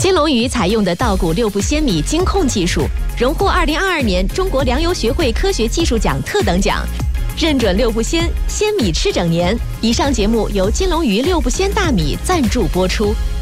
金龙鱼采用的稻谷六不鲜米精控技术，荣获2022年中国粮油学会科学技术奖特等奖，认准六不鲜，鲜米吃整年。以上节目由金龙鱼六不鲜大米赞助播出。